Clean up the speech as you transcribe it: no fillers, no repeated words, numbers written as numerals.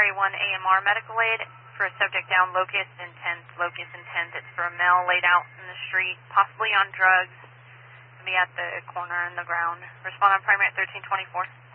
331 AMR medical aid for a subject down locust intent. Locust intent, it's for a male laid out in the street, possibly on drugs, to be at the corner in the ground. Respond on primary at 1324.